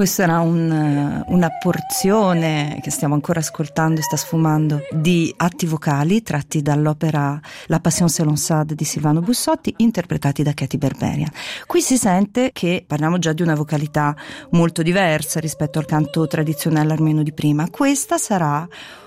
Questa era una porzione che stiamo ancora ascoltando, sta sfumando, di atti vocali tratti dall'opera La Passion selon Sade di Silvano Bussotti, interpretati da Katy Berberian. Qui si sente che parliamo già di una vocalità molto diversa rispetto al canto tradizionale armeno di prima. Questa sarà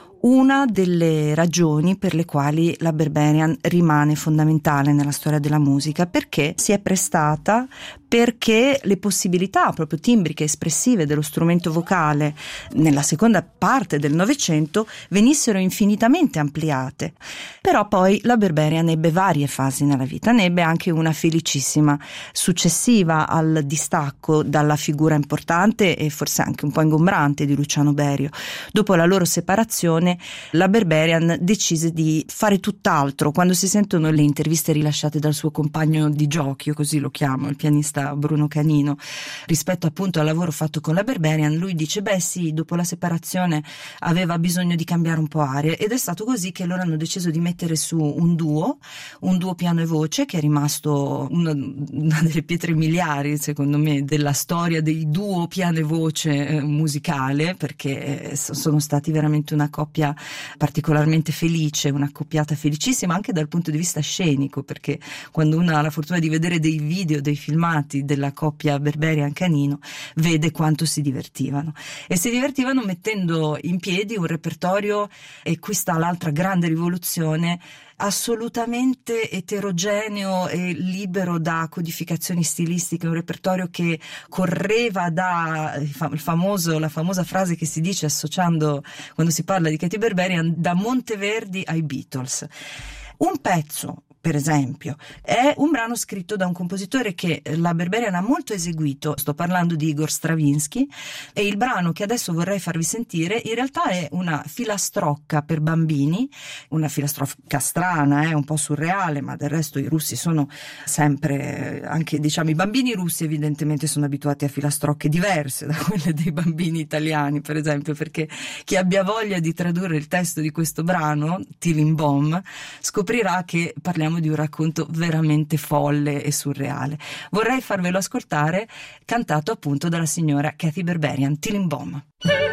una delle ragioni per le quali la Berberian rimane fondamentale nella storia della musica, perché si è prestata, perché le possibilità proprio timbriche, espressive dello strumento vocale nella seconda parte del Novecento venissero infinitamente ampliate. Però poi la Berberian ebbe varie fasi nella vita, ne ebbe anche una felicissima, successiva al distacco dalla figura importante e forse anche un po' ingombrante di Luciano Berio. Dopo la loro separazione, la Berberian decise di fare tutt'altro. Quando si sentono le interviste rilasciate dal suo compagno di giochi, io così lo chiamo, il pianista Bruno Canino, rispetto appunto al lavoro fatto con la Berberian, lui dice: beh sì, dopo la separazione aveva bisogno di cambiare un po' aria, ed è stato così che loro hanno deciso di mettere su un duo piano e voce, che è rimasto una delle pietre miliari secondo me della storia dei duo piano e voce musicale, perché sono stati veramente una coppia particolarmente felice, una accoppiata felicissima anche dal punto di vista scenico, perché quando uno ha la fortuna di vedere dei video, dei filmati della coppia Berberian-Canino, vede quanto si divertivano, e si divertivano mettendo in piedi un repertorio, e qui sta l'altra grande rivoluzione, assolutamente eterogeneo e libero da codificazioni stilistiche, un repertorio che correva da la famosa frase che si dice associando, quando si parla di Katy Berberian, da Monteverdi ai Beatles. Un pezzo, per esempio, è un brano scritto da un compositore che la Berberian ha molto eseguito, sto parlando di Igor Stravinsky, e il brano che adesso vorrei farvi sentire in realtà è una filastrocca per bambini, una filastrocca strana, un po' surreale, ma del resto i russi sono sempre, anche diciamo i bambini russi evidentemente sono abituati a filastrocche diverse da quelle dei bambini italiani, per esempio, perché chi abbia voglia di tradurre il testo di questo brano, Tilim-Bom, scoprirà che parliamo di un racconto veramente folle e surreale. Vorrei farvelo ascoltare, cantato appunto dalla signora Katy Berberian, Tilim-Bom.